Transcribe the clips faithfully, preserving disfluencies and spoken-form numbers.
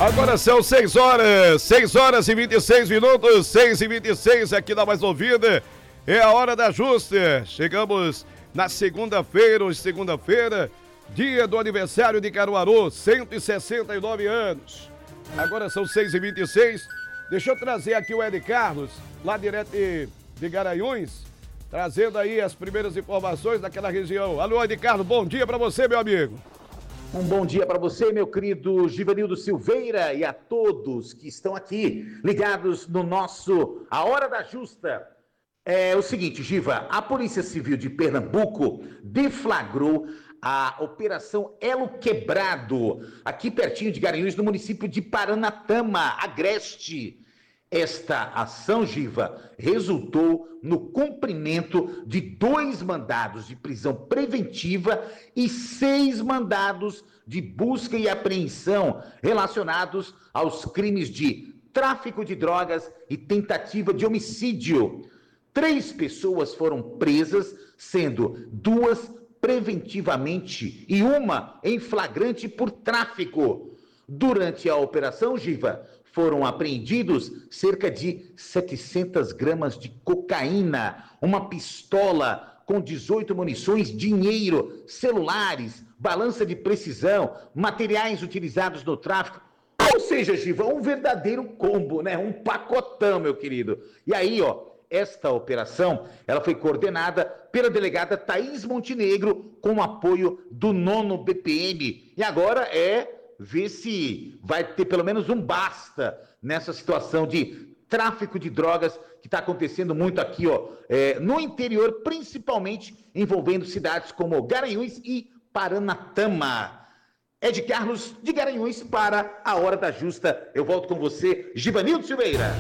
Agora são seis horas, seis horas e vinte e seis minutos, seis e vinte e seis aqui na Mais Ouvida. É a hora da justa. Chegamos na segunda-feira, hoje segunda-feira, dia do aniversário de Caruaru, cento e sessenta e nove anos. Agora são seis e vinte e seis. Deixa eu trazer aqui o Ed Carlos, lá direto de, de Garanhuns, trazendo aí as primeiras informações daquela região. Alô, Ed Carlos, bom dia pra você, meu amigo. Um bom dia para você, meu querido Givanildo Silveira, e a todos que estão aqui ligados no nosso A Hora da Justa. É o seguinte, Giva, a Polícia Civil de Pernambuco deflagrou a Operação Elo Quebrado, aqui pertinho de Garanhuns, no município de Paranatama, Agreste. Esta ação, Giva, resultou no cumprimento de dois mandados de prisão preventiva e seis mandados de busca e apreensão relacionados aos crimes de tráfico de drogas e tentativa de homicídio. Três pessoas foram presas, sendo duas preventivamente e uma em flagrante por tráfico. Durante a operação, Giva, foram apreendidos cerca de setecentas gramas de cocaína, uma pistola com dezoito munições, dinheiro, celulares, balança de precisão, materiais utilizados no tráfico. Ou seja, Giva, um verdadeiro combo, né? Um pacotão, meu querido. E aí, ó, esta operação, ela foi coordenada pela delegada Thaís Montenegro, com o apoio do nono B P M. E agora é ver se vai ter pelo menos um basta nessa situação de tráfico de drogas que está acontecendo muito aqui, ó, é, no interior, principalmente envolvendo cidades como Garanhuns e Paranatama. Ed Carlos, de Garanhuns, para a Hora da Justa. Eu volto com você, Givanildo Silveira.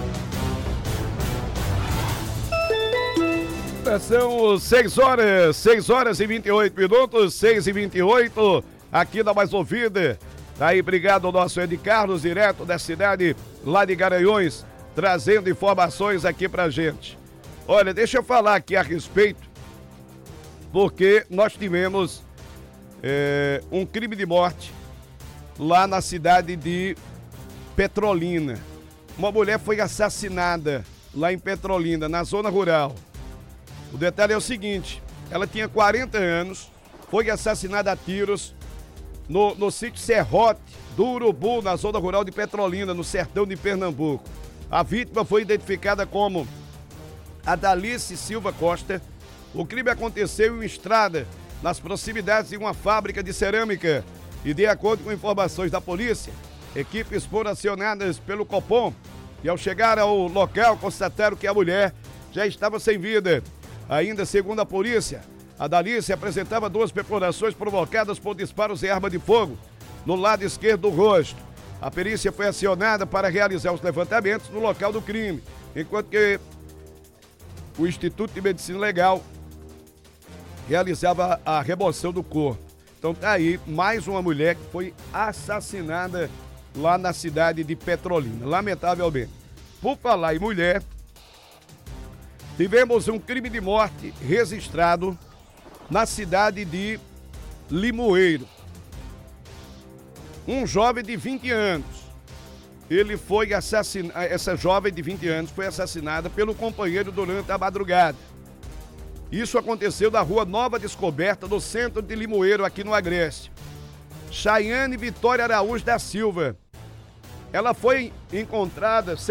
São seis horas, seis horas e vinte e oito minutos, seis e vinte e oito, aqui na Mais Ouvida. Tá aí, obrigado ao nosso Ed Carlos, direto da cidade lá de Garanhuns, trazendo informações aqui pra gente. Olha, deixa eu falar aqui a respeito, porque nós tivemos é, um crime de morte lá na cidade de Petrolina. Uma mulher foi assassinada lá em Petrolina, na zona rural. O detalhe é o seguinte, ela tinha quarenta anos, foi assassinada a tiros no, no sítio Serrote do Urubu, na zona rural de Petrolina, no sertão de Pernambuco. A vítima foi identificada como Adalice Silva Costa. O crime aconteceu em uma estrada, nas proximidades de uma fábrica de cerâmica. E de acordo com informações da polícia, equipes foram acionadas pelo Copom e ao chegar ao local constataram que a mulher já estava sem vida. Ainda segundo a polícia, a Adalice apresentava duas perfurações provocadas por disparos de arma de fogo no lado esquerdo do rosto. A perícia foi acionada para realizar os levantamentos no local do crime, enquanto que o Instituto de Medicina Legal realizava a remoção do corpo. Então tá aí mais uma mulher que foi assassinada lá na cidade de Petrolina, lamentavelmente. Por falar em mulher, tivemos um crime de morte registrado na cidade de Limoeiro. Um jovem de vinte anos, ele foi assassinado, essa jovem de vinte anos foi assassinada pelo companheiro durante a madrugada. Isso aconteceu na rua Nova Descoberta, no centro de Limoeiro, aqui no Agreste. Chayane Vitória Araújo da Silva. Ela foi encontrada